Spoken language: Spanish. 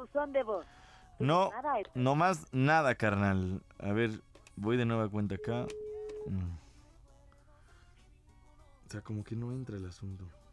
buzón de voz. No, Nada, no más nada, carnal. A ver, voy de nueva cuenta acá. O sea, como que no entra el asunto.